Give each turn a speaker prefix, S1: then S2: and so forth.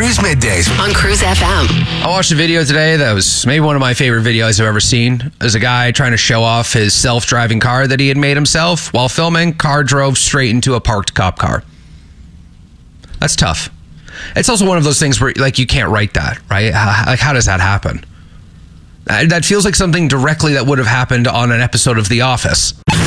S1: Cruise Middays
S2: on Cruise FM.
S3: I watched a video today that was maybe one of my favorite videos I've ever seen. There's a guy trying to show off his self-driving car that he had made himself. While filming, car drove straight into a parked cop car. That's tough. It's also one of those things where, like, you can't write that, right? How does that happen? That feels like something directly that would have happened on an episode of The Office.